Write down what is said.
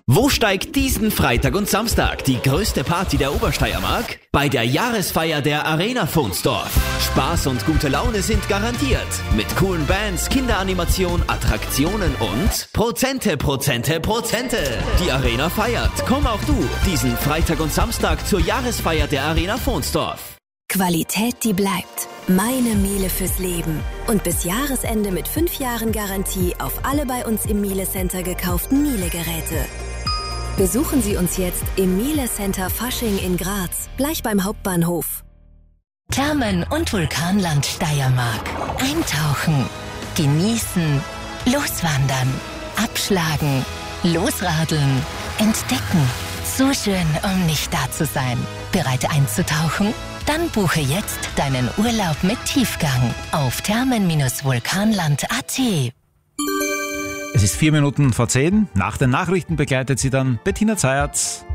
Wo steigt diesen Freitag und Samstag die größte Party der Obersteiermark? Bei der Jahresfeier der Arena Vunsdorf. Spaß und gute Laune sind garantiert. Mit coolen Bands, Kinderanimation, Attraktionen und Prozente. Die Arena feiert. Komm auch du diesen Freitag und Samstag zur Jahresfeier der Arena Vunsdorf. Qualität, die bleibt. Meine Miele fürs Leben. Und bis Jahresende mit 5 Jahren Garantie auf alle bei uns im Miele Center gekauften Miele-Geräte. Besuchen Sie uns jetzt im Miele Center Fasching in Graz, gleich beim Hauptbahnhof. Thermen- und Vulkanland Steiermark. Eintauchen, genießen, loswandern, abschlagen, losradeln, entdecken. Zu schön, um nicht da zu sein. Bereit einzutauchen? Dann buche jetzt deinen Urlaub mit Tiefgang auf thermen-vulkanland.at. Es ist 4 Minuten vor 10. Nach den Nachrichten begleitet sie dann Bettina Zayat.